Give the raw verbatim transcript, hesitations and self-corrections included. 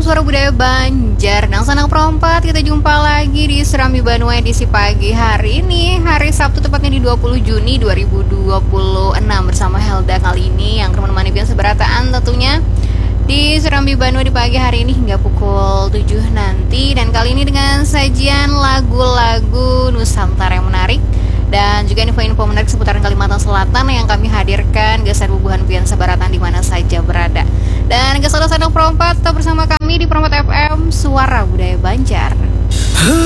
Suara Budaya Banjar dan Sanang Perompat. Kita jumpa lagi di Serambi Bandung edisi pagi hari ini, hari Sabtu tepatnya di dua puluh Juni dua ribu dua puluh enam bersama Helda kali ini yang akan menemani pian seberataan tentunya di Serambi Bandung di pagi hari ini hingga pukul tujuh nanti. Dan kali ini dengan sajian lagu-lagu Nusantara yang menarik dan juga info-info menarik seputaran Kalimantan Selatan yang kami hadirkan geser bubuhan pian sebaratan di mana saja berada. Dan geser Sanang Perompat tetap bersama kami di Perompat F M, Suara Budaya Banjar.